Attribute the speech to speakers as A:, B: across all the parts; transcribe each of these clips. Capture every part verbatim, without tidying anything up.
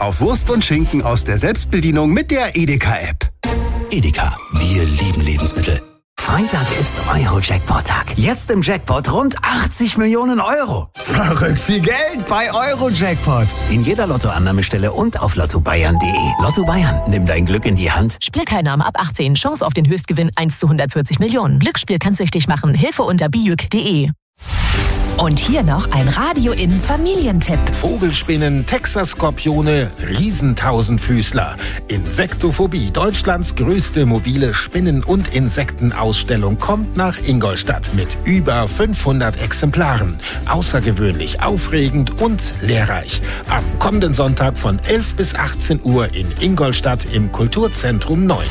A: auf Wurst und Schinken aus der Selbstbedienung mit der Edeka-App.
B: Edeka, wir lieben Lebensmittel.
C: Freitag ist Euro-Jackpot-Tag. Jetzt im Jackpot rund achtzig Millionen Euro.
D: Verrückt viel Geld bei Euro-Jackpot.
C: In jeder Lottoannahmestelle und auf lotto bayern punkt de. Lotto Bayern, nimm dein Glück in die Hand.
E: Spielteilnahme ab achtzehn. Chance auf den Höchstgewinn eins zu hundertvierzig Millionen. Glücksspiel kann's süchtig machen. Hilfe unter bijuk punkt de.
F: Und hier noch ein Radio-In-Familientipp.
G: Vogelspinnen, Texas-Skorpione, Riesentausendfüßler. Insektophobie, Deutschlands größte mobile Spinnen- und Insektenausstellung, kommt nach Ingolstadt mit über fünfhundert Exemplaren. Außergewöhnlich, aufregend und lehrreich. Am kommenden Sonntag von elf bis achtzehn Uhr in Ingolstadt im Kulturzentrum neun.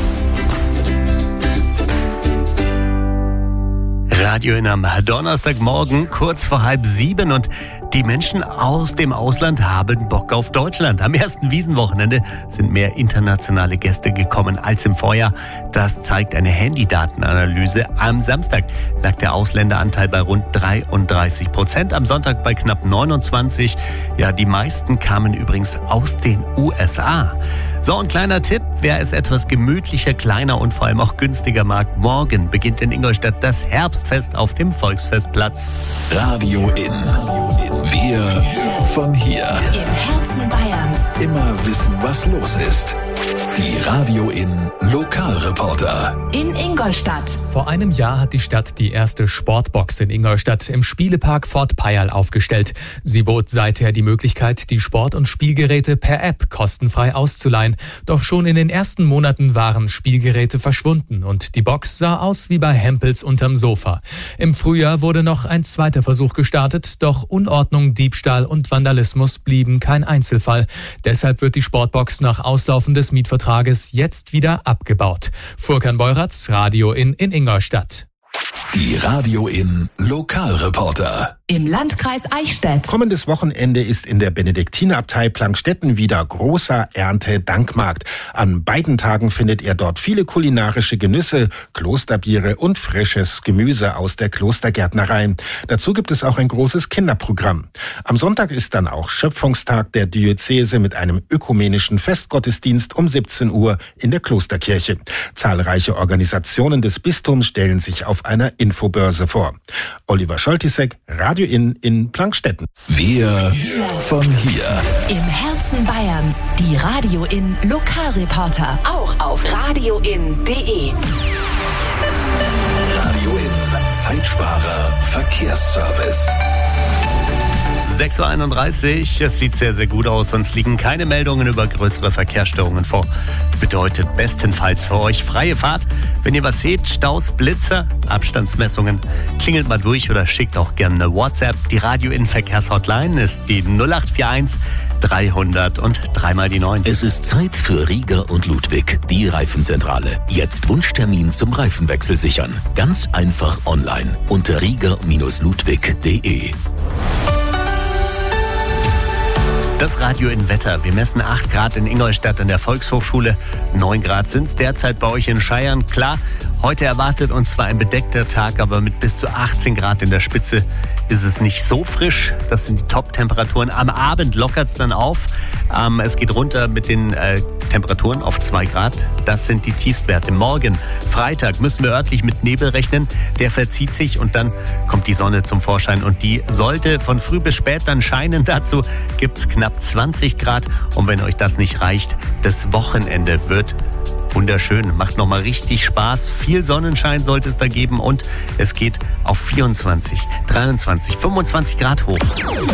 H: Radio in am Donnerstagmorgen, kurz vor halb sieben, und die Menschen aus dem Ausland haben Bock auf Deutschland. Am ersten Wiesenwochenende sind mehr internationale Gäste gekommen als im Vorjahr. Das zeigt eine Handydatenanalyse. Am Samstag lag der Ausländeranteil bei rund dreiunddreißig Prozent, am Sonntag bei knapp neunundzwanzig. Ja, die meisten kamen übrigens aus den U S A. So, ein kleiner Tipp, wer es etwas gemütlicher, kleiner und vor allem auch günstiger mag: morgen beginnt in Ingolstadt das Herbstfest auf dem Volksfestplatz.
B: Radio in. Wir von hier.
F: Im Herzen Bayerns.
B: Immer wissen, was los ist. Die Radio in Lokalreporter.
F: In Ingolstadt.
I: Vor einem Jahr hat die Stadt die erste Sportbox in Ingolstadt im Spielepark Fort Payal aufgestellt. Sie bot seither die Möglichkeit, die Sport- und Spielgeräte per App kostenfrei auszuleihen. Doch schon in den ersten Monaten waren Spielgeräte verschwunden und die Box sah aus wie bei Hempels unterm Sofa. Im Frühjahr wurde noch ein zweiter Versuch gestartet, doch Unordnung, Diebstahl und Vandalismus blieben kein Einzelfall. Deshalb wird die Sportbox nach Auslaufen des Mietvertrages jetzt wieder abgebaut. Furkan Beuratz, Radio in in Ingolstadt.
B: Die Radio in Lokalreporter.
F: Im Landkreis Eichstätt.
G: Kommendes Wochenende ist in der Benediktinerabtei Plankstetten wieder großer Ernte-Dankmarkt. An beiden Tagen findet ihr dort viele kulinarische Genüsse, Klosterbiere und frisches Gemüse aus der Klostergärtnerei. Dazu gibt es auch ein großes Kinderprogramm. Am Sonntag ist dann auch Schöpfungstag der Diözese mit einem ökumenischen Festgottesdienst um siebzehn Uhr in der Klosterkirche. Zahlreiche Organisationen des Bistums stellen sich auf einer Infobörse vor. Oliver Scholtisek, Radio in in Plankstetten.
B: Wir von hier.
F: Im Herzen Bayerns. Die Radio in Lokalreporter. Auch auf radio in punkt de.
B: Radio in Zeitsparer Verkehrsservice.
H: sechs Uhr einunddreißig, es sieht sehr, sehr gut aus, sonst liegen keine Meldungen über größere Verkehrsstörungen vor. Bedeutet bestenfalls für euch freie Fahrt. Wenn ihr was seht, Staus, Blitzer, Abstandsmessungen, klingelt mal durch oder schickt auch gerne eine WhatsApp. Die Radio-In-Verkehrshotline ist die null acht vier eins dreihundert und dreimal die neun.
B: Es ist Zeit für Rieger und Ludwig, die Reifenzentrale. Jetzt Wunschtermin zum Reifenwechsel sichern. Ganz einfach online unter rieger Ludwig punkt de.
H: Das Radio in Wetter. Wir messen acht Grad in Ingolstadt an der Volkshochschule. neun Grad sind es derzeit bei euch in Scheiern. Klar, heute erwartet uns zwar ein bedeckter Tag, aber mit bis zu achtzehn Grad in der Spitze ist es nicht so frisch. Das sind die Top-Temperaturen. Am Abend lockert es dann auf. Ähm, es geht runter mit den äh, Temperaturen auf zwei Grad. Das sind die Tiefstwerte. Morgen, Freitag, müssen wir örtlich mit Nebel rechnen. Der verzieht sich und dann kommt die Sonne zum Vorschein. Und die sollte von früh bis spät dann scheinen. Dazu gibt es knapp zwanzig Grad. Und wenn euch das nicht reicht, das Wochenende wird wunderschön. Macht nochmal richtig Spaß. Viel Sonnenschein sollte es da geben und es geht auf vierundzwanzig, dreiundzwanzig, fünfundzwanzig Grad hoch.